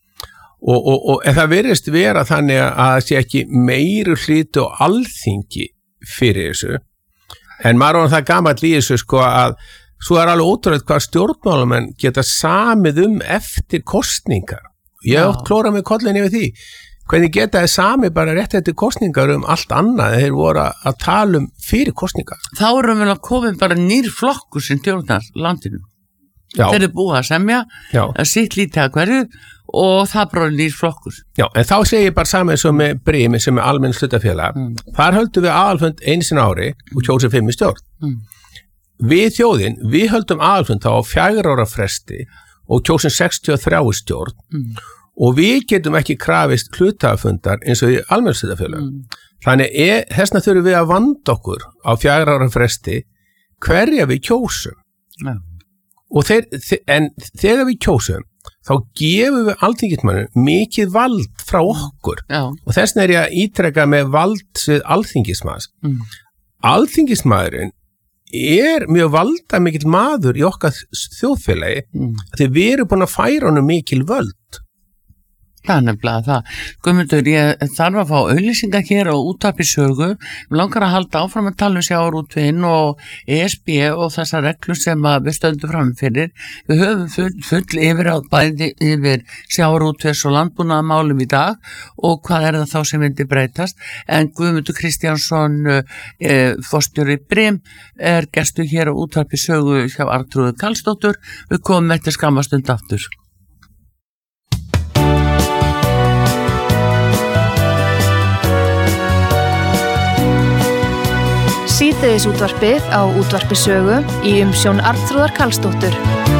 Og, og, og en það virðist vera þannig að það sé ekki meiri hluti og alþingi fyrir þessu en maður var það gamall í þessu sko að svo er alveg ótrúlega hvað stjórnmálamenn geta samið um eftir kosningar. Ég hef oft klórað með kollin yfir því hvernig geta þið samið bara rétt eftir kosningar um allt annað þeir voru að tala um fyrir kosningar. Þá erum við að koma bara nýr flokkur sem tjórnar landinu. Já. Þeir eru búið að semja að sitt lítið að hverju og það bara nýr flokkur. Já, en þá segir ég bara saman eins og með Brimi sem er almenn hlutafélag. Mm. Þar höldum við aðalfund einu sinni ári og kjósum fimm í stjórn. Mm. Við þjóðin, við höldum aðalfund þá á fjögurra ára fresti og kjósum sextíu og þrjá í stjórn mm. og við getum ekki krafist hlutafundar eins og í almenn hlutafélag. Mm. Þannig er, þessna þurfum við að vanda okkur á fjögurra ára fresti hverja við kjósum. Ja. Og þeir, en þegar við kjósum þá gefum við alþingismannum mikið vald frá okkur. Já. Og þess vegna er ég að ítreka með vald við alþingismanns. Mm. Alþingismaðurinn er mjög valda mikill maður í okkar þjóðfélagi mm. því við erum búin að færa honum mikil völd. Það er nefnilega það. Guðmundur, ég þarf að fá auglýsingar hér á Útvarpi Sögu. Við langar að halda áfram að tala um sjávarútveginn og E S B og þessar reglur sem við stöndum fram fyrir. Við höfum full, full yfir á bæði yfir sjávarútvegs og landbúnaðarmálum í dag og hvað er það þá sem myndi breytast. En Guðmundur Kristjánsson, eh, forstjóri Brim, er gestur hér á Útvarpi Sögu hjá Arnþrúði Karlsdóttur. Við komum eftir skamastund aftur. Síðdegisútvarpið á Útvarpi Sögu í umsjón Arnþrúðar Karlsdóttur.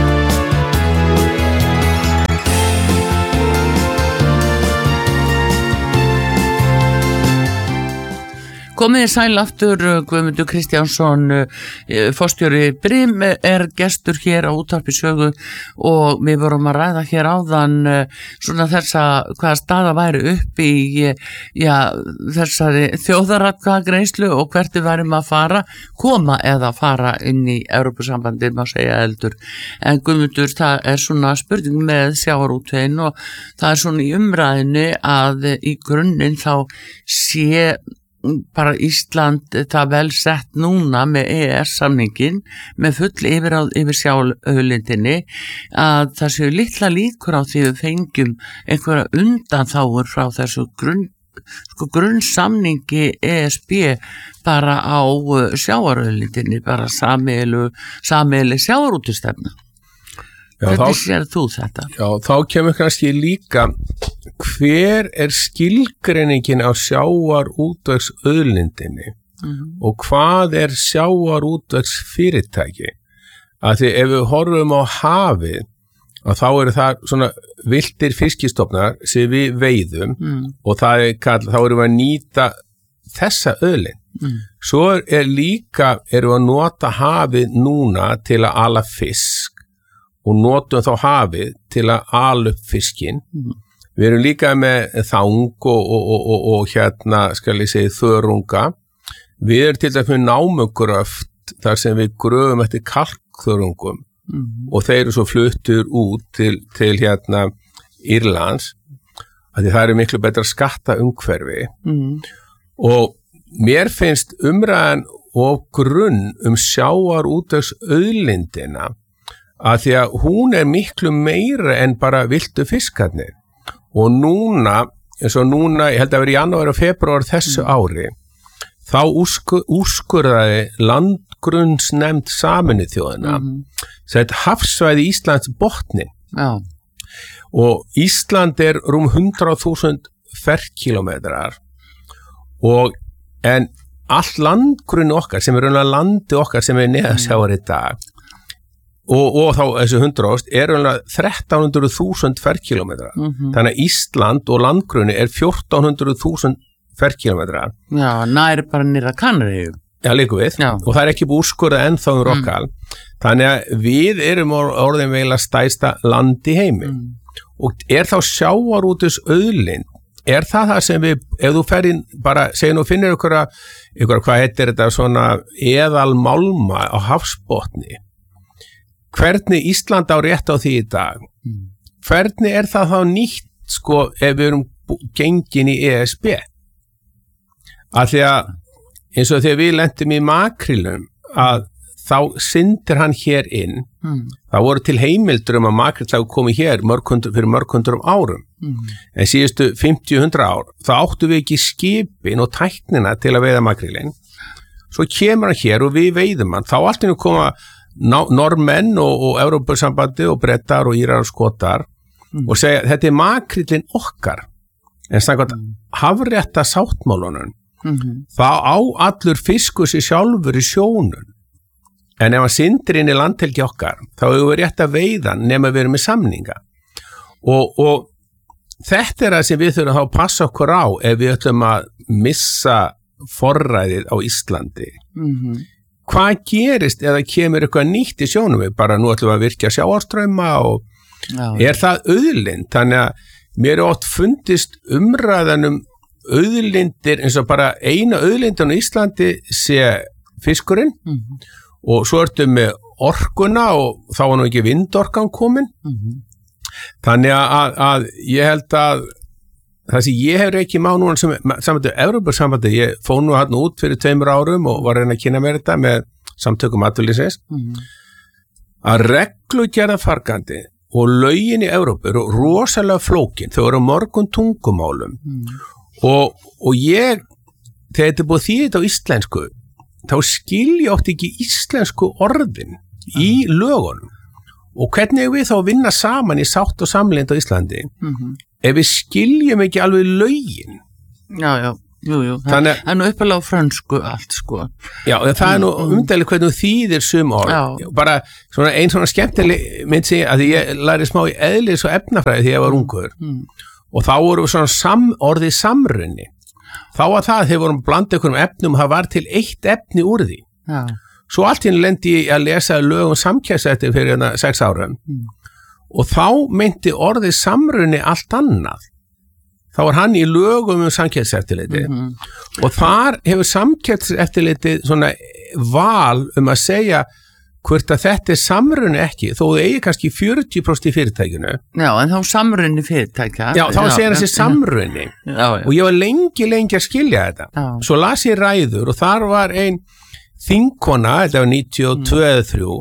Komið sæl aftur, Guðmundur Kristjánsson, forstjóri Brim er gestur hér á Útvarpi Sögu og við vorum að ræða hér áðan svona þessa hvaða staða væri upp í já, þessari þjóðaratkvæðagreiðslu og hvert við værum að fara, koma eða fara inn í Evrópusambandið, má segja eldur. En Guðmundur, það er svona spurning með sjávarútveginn og það er svona í umræðinu að í grunninn þá sé bara Ísland það vel sett núna með E E S-samningin með full yfirráð yfir sjávarauðlindinni að það séu litla líkur á því við fengjum einhverja undanþágur frá þessu grunn, sko, grunnsamningi E S B bara á sjávarauðlindinni, bara sameiginleg sameiginleg sjávarútvegstefna. Hvernig sér þú þetta? Já, þá kemur kannski líka hver er skilgreiningin á sjávarútvegsauðlindinni mm-hmm. og hvað er sjávarútvegsfyrirtæki? Að því ef við horfum á hafið, að þá eru það svona villtir fiskistofnar sem við veiðum mm. og það er kall, þá erum við að nýta þessa auðlind. Mm. Svo er líka, erum við að nota hafið núna til að ala fisk og notum þá hafið til að ala upp fiskinn. Mm. Við erum líka með þang og, og, og, og, og hérna, skal ég segja, þörunga. Við erum til dæmis með námugröft þar sem við gröfum eftir kalkþörungum mm. og þeir eru svo fluttur út til, til hérna Írlands. Því það er miklu betra skattaumhverfi. Mm. Og mér finnst umræðan og grunn um sjávarútvegsauðlindina að því að hún er miklu meira en bara viltu fiskarnir og núna, eins og núna ég held að vera í janúar og febrúar þessu ári þá úrskur, úrskurðaði landgrunnsnefnd Sameinuðu þjóðanna mm-hmm. sett hafsvæði Íslands botni Já. Og Ísland er rúm hundrað þúsund ferkílómetrar og en allt landgrunn okkar sem er raunlega landi okkar sem er neðansjávar í dag Og, og þá þessu hundrást er þrettán hundruð þúsund ferkílómetrar. Mm-hmm. Þannig að Ísland og landgrunni er fjórtán hundruð þúsund ferkílómetrar. Já, nær bara nýra Kanaríu. Já, líku við. Já. Og það er ekki búið úrskurða ennþá um Rockall. Mm. Þannig að við erum orðin veila stærsta land í heimi. Mm. Og er þá sjávarútvegsauðlind, er það það sem við, ef þú ferinn bara, segir nú finnir ykkur að, ykkur hvað heitir þetta svona eðalmálma á hafsbotni, hvernig Ísland á rétt á því í dag mm. hvernig er það þá nýtt sko ef við erum gengin í E S B að því að eins og þegar við lentum í makrílum að þá syndir hann hér inn mm. það voru til heimildur um að makríll hafi komið hér mörgundur, fyrir mörgundur um árum mm. en síðustu fimmtíu til hundrað ár þá áttu við ekki skipin og tæknina til að veiða makrílin svo kemur hann hér og við veiðum hann þá allt innu koma Normenn og, og Evrópusambandi og Brettar og Írar og Skotar mm. og segja þetta er makríllinn okkar en samkvæmt mm. hafrétta sáttmálunum mm-hmm. þá á allur fiskur sér sjálfur í sjónun en ef hann syndir inn í landhelgi okkar þá hefur við rétt að veiða nema við erum með samninga og, og þetta er það sem við þurfum þá að passa okkur á ef við ætlum að missa forræðið á Íslandi mm-hmm. Hvað gerist eða kemur eitthvað nýtt í sjónum við bara nú ætlum við að virkja sjávarstrauma og Já. Er það auðlind þannig að mér er oft fundist umræðanum auðlindir eins og bara eina auðlindin á Íslandi sé fiskurinn mm-hmm. og svo ertu með orkuna og þá var nú ekki vindorkan komin mm-hmm. þannig að, að ég held að það sem ég hef reikið má núna sem samvættu Evrópusambandi, ég fóð nú hann út fyrir tveimur árum og var að reyna að kynna mér þetta með samtökum atvinnulífsins mm-hmm. að reglugerða fargandi og lögin í Evrópu eru rosalega flókin, þau eru mörgum tungumálum mm. og, og ég, þegar þetta er búið þýðið á íslensku, þá skilja oft ekki íslensku orðin mm. í lögunum og hvernig við þá vinna saman í sátt og samlynd á Íslandi mm-hmm. ef við skiljum ekki alveg lögin já, já. Jú, jú, Þannig, það er nú uppalega á frönsku allt sko. Já, það er nú umdæli hvernig þú þýðir sum orð. Já. Bara svona, ein svona skemmtileg mynd sig að ég læri smá í eðlis og efnafræði þegar ég var ungur mm. og þá voru svona sam, orðið samrunni. Þá var það þegar vorum blandið einhverjum efnum, það var til eitt efni úr því. Já. Svo allt hérna lendi ég að lesa lögum samkjæðsætti fyrir hérna sex árum mm. og þá meinti orðið samrunni allt annað. Þá var hann í lögum um samkeppniseftirliti mm-hmm. og þar hefur samkeppniseftirliti svona val um að segja hvort að þetta er samrunni ekki, þó þú eigi kannski fjörutíu prósent í fyrirtækinu. Já, en þá samrunni fyrirtækja. Já, þá segir hann sér samrunni já, já. og ég var lengi, lengi að skilja þetta. Já. Svo las ég ræður og þar var ein þingkona, þetta var níutíu og tvö eða þrjú,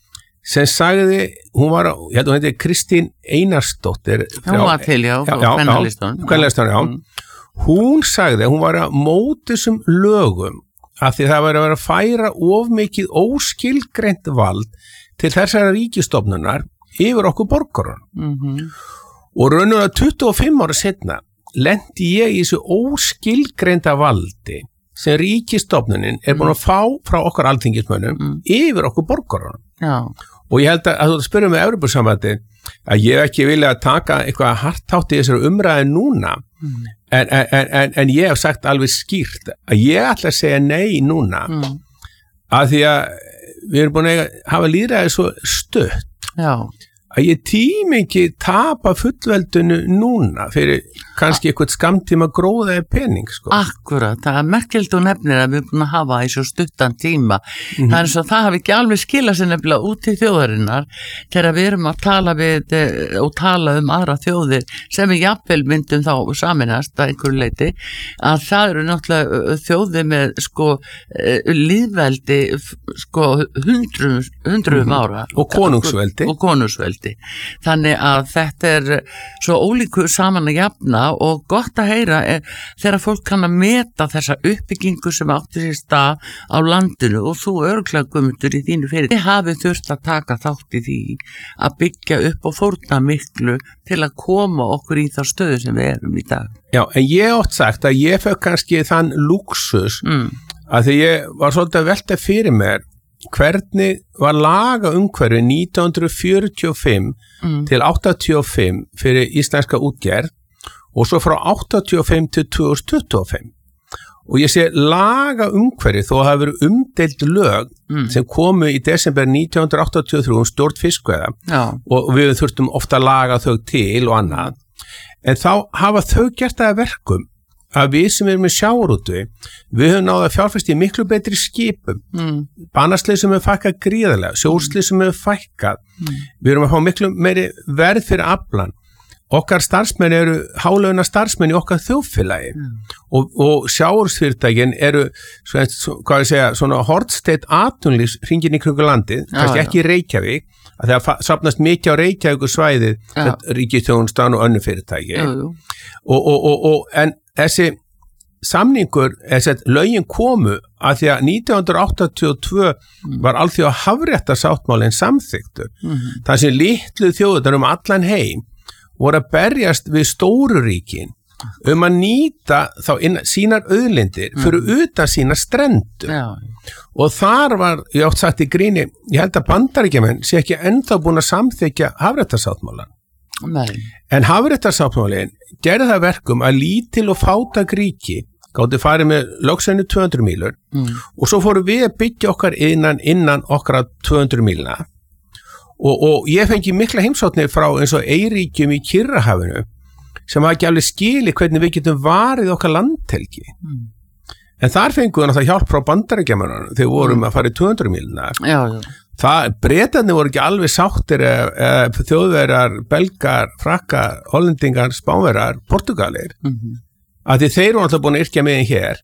sem sagði, hún var, ég held að hún heiti Kristín Einarsdóttir. Hún var til, já, já, já, kvennalistan. Kvennalistan, já. Mm. Hún sagði, hún var að móti þessum lögum af því það var að vera að færa of mikið óskilgreint vald til þessara ríkistofnunar yfir okkur borgarum. Mm-hmm. Og raunum tuttugu og fimm ára setna lendi ég í þessu óskilgreinda valdi sem ríkistofnunin er búin að fá frá okkar alþingismönnum mm. yfir okkur borgarum. Já. Og ég held að, að þú spyrir með Evrópusambandi að ég ekki vilja að taka eitthvað hartátt í þessari umræði núna mm. en, en, en, en ég hef sagt alveg skýrt að ég ætla að segja nei núna mm. að því að við erum búin að hafa lýðræði svo stutt Já. Að ég tími ekki tapa fullveldinu núna fyrir kannski eitthvað skamtíma gróða eða pening sko. Akkurat, það er merkilegt og nefnir að við erum búin að hafa í svo stuttan tíma mm-hmm. það er eins og það hafi ekki alveg skilað sér nefnilega út til þjóðarinnar þegar við erum að tala við og tala um aðra þjóðir sem við jafnvel myndum þá saminast að einhverju leiti að það eru náttúrulega þjóðir með sko lýðveldi sko hundrum, hundrum mm-hmm. ára og konungsveldi og konungsveldi þannig að þetta er svo ólíku saman að jafna og gott að heyra er, þegar fólk kann að meta þessa uppbyggingu sem átti sér stað á landinu og þú örglega Guðmundur í þínu fyrir þið hafið þurft að taka þátt í því að byggja upp og fórna miklu til að koma okkur í þá stöðu sem við erum í dag. Já, en ég átt sagt að ég fekk kannski þann luxus mm. að því ég var svolítið að velta fyrir mér hvernig var laga umhverfi nítján hundruð fjörutíu og fimm mm. til áttatíu og fimm fyrir íslenska útgerð og svo frá áttatíu og fimm til tvö þúsund tuttugu og fimm og ég sé laga umhverfi þó að það hafi verið umdeild lög mm. sem komu í desember nítján hundruð áttatíu og þrjú um stjórn fiskveiða og við þurftum ofta að laga þau til og annað en þá hafa þau gert það verkum að við sem erum með sjávarútvegi, við höfum náða að fjárfesta í miklu betri skipum, mm. banaslið sem hefur fækkað gríðarlega, sjóslið sem hefur fækkað, mm. við erum að fá miklu meiri verð fyrir aflan, okkar starfsmenn eru hálauna starfsmenn í okkar þjóðfélagi mm. og, og sjávarútvegsfyrirtækin eru, svo, svo, hvað ég segja, svona hornsteitt atvinnulífs hringinn í kringu landið, já, kannski já. Ekki Reykjavík, að það safnast mikið á Reykjavík og svæðið, ríkisþjónustan og önnur fyrirtæki, já, og, og, og, og en þessi samningur, þessi lögin komu að því að nítján hundruð áttatíu og tvö mm. var alþjóða hafréttarsáttmálinn samþykktur. Mm-hmm. Það sem litlu þjóðir um allan heim voru að berjast við stóru ríkin um að nýta þá inn, sínar auðlindir fyrir mm. utan sína strendur. Já. Og þar var, ég átt sagt í gríni, ég held að Bandaríkjamenn sé ekki ennþá búin að samþykkja hafréttarsáttmálann. Nei. En hafréttarsáttmálinn gerði það verkum að lítil og fátæk ríki gátu farið með lögsennu tvö hundruð mílur mm. og svo fórum við að byggja okkar innan, innan okkar tvö hundruð mílna og, og ég fengi mikla heimsóknir frá eins og Eyríkjum í Kyrrahafinu sem var ekki alveg skili hvernig við getum varið okkar landhelgi mm. en þar fengum við náttúrulega hjálp frá Bandaríkjamönnunum þegar vorum mm. að fara í tvö hundruð mílna já, já. Það, Bretarnir voru ekki alveg sáttir eða þjóðverjar, belgar, frakkar, hollendingar, spánverjar, portugalir mm-hmm. að því þeir eru alltaf búin að yrkja með hér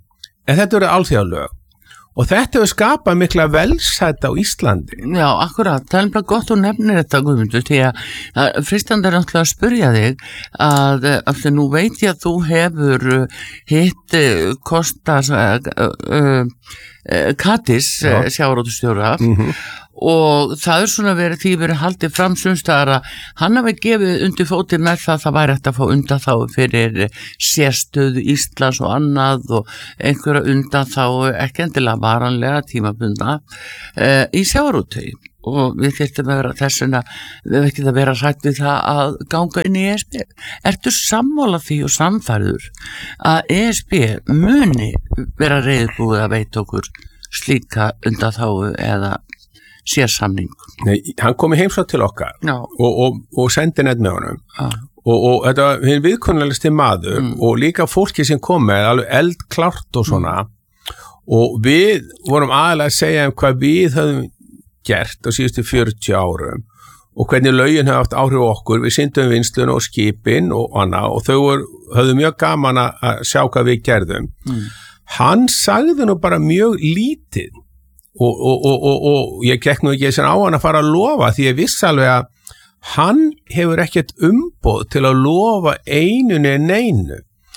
en þetta eru alþjóðalög og þetta hefur skapað mikla velsætt á Íslandi. Já, akkurat, það er bara gott að nefnir þetta Guðmundur því að fristandi er náttúrulega að spyrja þig að, að nú veit ég að þú hefur hitt Kostas uh, uh, Kattis sjávarútvegastjóra mm-hmm. og það er svona verið því verið haldið fram sumstaðar að hann hafi gefið undir fótið með það það væri hægt að fá undanþágu fyrir sérstöðu Íslands og annað og einhverja undanþágu ekki endilega varanlega tímabundna uh, í sjávarútvegi og við þyrftum að vera þessuna við hefum ekki að vera hrætt við það að ganga inn í E S B. Ertu sammála því og samfærður að E S B muni vera reiðbúið að veita okkur slíka undanþágu eða sérsamning? Nei, hann kom í heimsókn til okkar og, og, og sendi neitt með honum Já. og, og þetta var hinn viðkunnulegasti maður mm. og líka fólki sem kom með alveg eldklárt og svona mm. og við vorum aðalega að segja um hvað við höfum gert á síðustu fjörutíu árum og hvernig lögin hefði haft áhrif á okkur, við syndum vinslun og skipin og annað og þau voru, höfðu mjög gaman að sjá hvað við gerðum. Mm. Hann sagði nú bara mjög lítið og, og, og, og, og ég gekk nú ekki þessan á hann að fara að lofa því ég viss alveg að hann hefur ekkert umboð til að lofa einunni neinu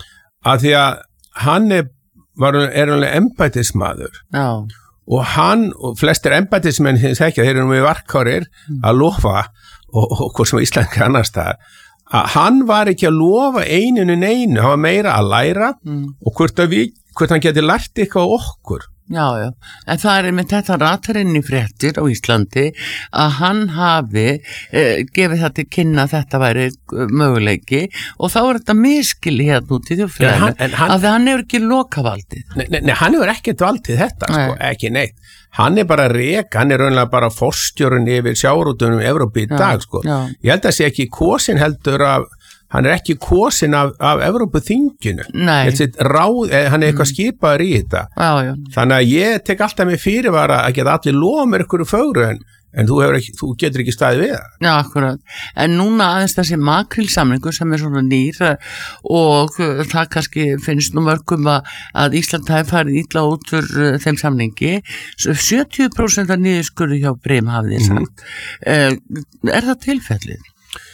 að því að hann er, var, er alveg embættismadur. Já. Og hann, og flestir embættismenn sem þekkja, þeir eru með varkárir að lofa, og, og hvað sem Ísland er annars staðar, að hann var ekki að lofa eininu neinu, hann var meira að læra mm. og hvort, að við, hvort hann geti lært eitthvað á okkur. Já, já, en það er með þetta ratarinn í fréttir á Íslandi að hann hafi eh, gefið það til kynna að þetta væri möguleiki og þá er þetta miskili hérna út í þjóðfélaginu að hann hefur ekki lokavaldið. Nei, nei, nei, hann hefur ekkert valdið þetta, nei. Sko, ekki neitt. Hann er bara rek, hann er raunlega bara forstjórinn yfir sjávarútvegum í Evrópu í dag, sko. Já. Ég held að sé ekki kosin heldur af hann er ekki kosin af, af Evrópuþinginu. Nei. Ráð, hann er eitthvað skipaður í þetta. Já, já. Þannig að ég tek alltaf með fyrirvara að geta allir lofa mér ykkur fögru en, en þú, ekki, þú getur ekki staðið við það. Já, akkurat. En núna aðeins þessi makrílsamningur sem er svona nýr og það kannski finnst nú mörgum að, að Ísland hafi farið illa út úr þeim samningi. sjötíu prósent af niðurskurði hjá Brim hafið þið sagt. Mm. Er það tilfellið?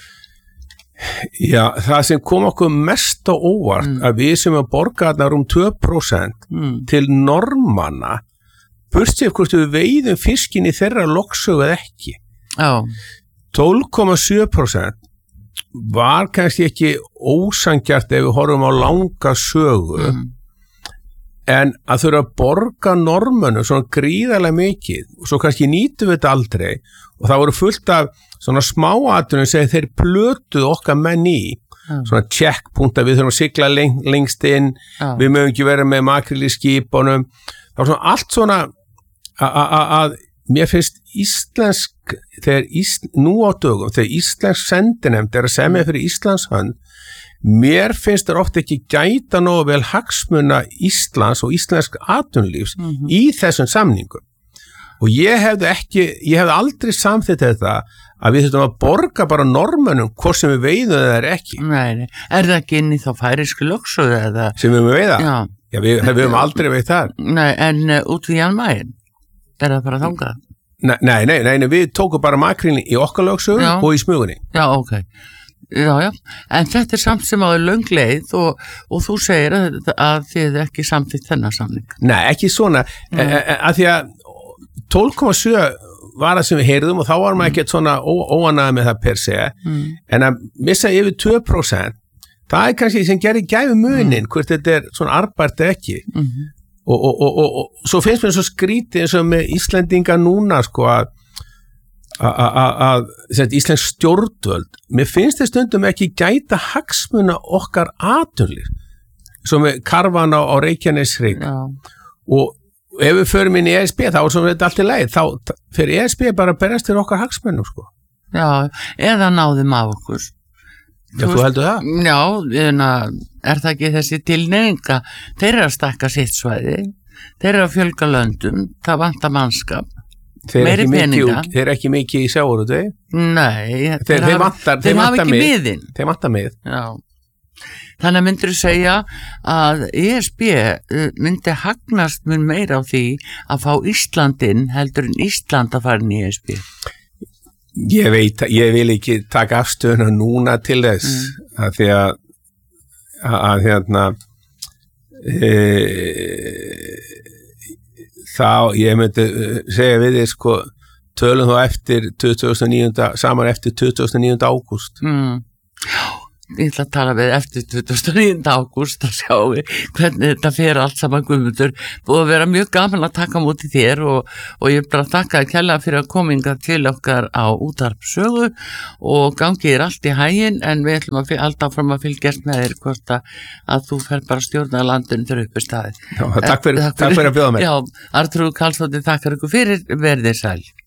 Já, það sem kom okkur mest á óvart mm. að við sem að borga þarna rúm tvö prósent mm. til normanna burtsér hvort við veiðum fiskin í þeirra loksögu eða ekki. Oh. tólf komma sjö prósent var kannski ekki ósangjart ef við horfum á langa sögu mm. en að þurfa að borga normönnum svona gríðarlega mikið og svo kannski nýtum við þetta aldrei og það voru fullt af svona smáatunum sem þeir plötuð okkar menn í ja. Svona checkpunta, við þurfum að sigla leng, lengst inn ja. Við mögum ekki vera með makril í skipunum það var svona allt svona að mér finnst íslensk þegar ísl, nú á dögum þegar íslensk sendinefnd er að semja fyrir Íslands hönd mér finnst það ofta ekki gæta nógu vel hagsmuna Íslands og íslensk atvinnulífs mm-hmm. í þessum samningum og ég hefði ekki, ég hefði aldrei samþýtt þetta að við þurfum að borga bara normönnum hvort sem við veiðum það er ekki. Nei, er það ekki inn í þá færisku lögsögu eða? Sem við höfum veiða? Já. Já, við, við höfum aldrei veit það. Nei, en uh, út við Jan Mayen, er það bara þangað? Nei, nei, nei, nei, við tókum bara makrílinn í okkar lögsögu og í smugunni. Já, ok. Já, já, en þetta er samt sem á löng leið og, og þú segir að, að þið ekki samþýtt þennan samning. Nei, ekki svona, mm. að því að tólf komma sjö var það sem við heyrðum og þá var maður ekkert svona óanægð með það per se mm. en að missa yfir tvö prósent það er kannski sem gerir gæfi munin mm. hvort þetta er svona arbært ekki mm. og, og, og, og, og svo finnst mér svo skrítið eins og með Íslendinga núna sko að að íslensk stjórnvöld mér finnst þetta stundum ekki gæta hagsmuna okkar atvinnulífs svo með karfan á, á Reykjaneshrygg ja. Og ef við förum inn í E S B þá er svona þetta allt í leið þá fyrir E S B bara að berast til okkar hagsmunum sko. Já, eða náðum af okkur. Já, þú heldur það? Já, eðna, er það ekki þessi tilneyinga þeir eru að stakka sitt svæði þeir eru að fjölga löndum það vantar mannskap meiri peninga. Þeir eru ekki mikið í sjávarútvegi? Nei, þeir, þeir, þeir, vantar, þeir hafa ekki miðinn. Þeir vantar mið. Já. Þannig að myndir þú segja að E S B myndi hagnast mun meira á því að fá Íslandinn heldur en Ísland að fara inn í E S B? Ég veit, ég vil ekki taka afstöðuna núna til þess mm. að því að að hérna e, þá ég myndi segja við þið sko tölum þá eftir tuttugasta og níunda saman eftir tuttugasta og níunda ágúst. Mm. Ég ætla að tala við eftir tuttugasta og níunda ágúst að sjá hvernig þetta fer allt saman Guðmundur. Búið að vera mjög gaman að taka á móti þér og, og ég bara þakka kærlega fyrir að kominga til okkar á Útvarp Sögu og gangi þér allt í haginn, en við ætlum að alltaf fram að fylgjast með þér hvort að, að þú fer bara að stjórna landinu þegar uppi staðið. Já, takk fyrir, takk fyrir að bjóða mér. Já, Arnþrúður Karlsdóttir þakkar ykkur fyrir, verðið sæl.